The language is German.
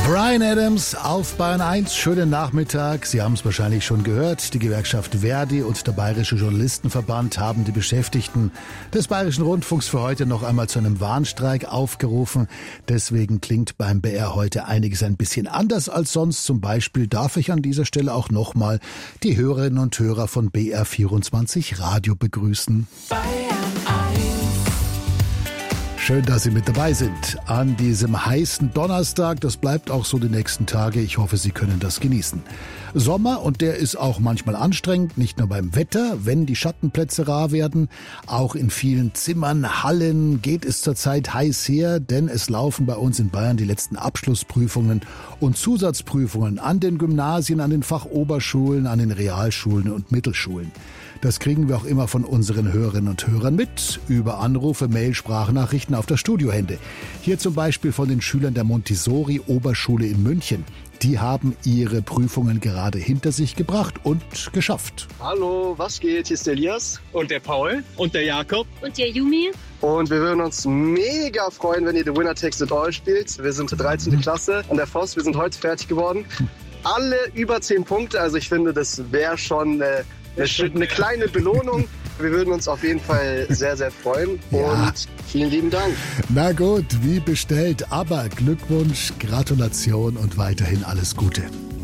Bryan Adams auf Bayern 1. Schönen Nachmittag. Sie haben es wahrscheinlich schon gehört. Die Gewerkschaft Verdi und der Bayerische Journalistenverband haben die Beschäftigten des Bayerischen Rundfunks für heute noch einmal zu einem Warnstreik aufgerufen. Deswegen klingt beim BR heute einiges ein bisschen anders als sonst. Zum Beispiel darf ich an dieser Stelle auch nochmal die Hörerinnen und Hörer von BR24 Radio begrüßen. Schön, dass Sie mit dabei sind an diesem heißen Donnerstag. Das bleibt auch so die nächsten Tage. Ich hoffe, Sie können das genießen. Sommer, und der ist auch manchmal anstrengend, nicht nur beim Wetter, wenn die Schattenplätze rar werden. Auch in vielen Zimmern, Hallen geht es zurzeit heiß her, denn es laufen bei uns in Bayern die letzten Abschlussprüfungen und Zusatzprüfungen an den Gymnasien, an den Fachoberschulen, an den Realschulen und Mittelschulen. Das kriegen wir auch immer von unseren Hörerinnen und Hörern mit, über Anrufe, Mail, Sprachnachrichten auf das Studiohandy. Hier zum Beispiel von den Schülern der Montessori-Oberschule in München. Die haben ihre Prüfungen gerade hinter sich gebracht und geschafft. Hallo, was geht? Hier ist der Elias. Und der Paul. Und der Jakob. Und der Yumi. Und wir würden uns mega freuen, wenn ihr The Winner Takes It All spielt. Wir sind 13. Klasse an der Voss. Wir sind heute fertig geworden. Alle über 10 Punkte. Also ich finde, das wäre schon eine kleine Belohnung. Wir würden uns auf jeden Fall sehr, sehr freuen. Ja. Und vielen lieben Dank. Na gut, wie bestellt. Aber Glückwunsch, Gratulation und weiterhin alles Gute.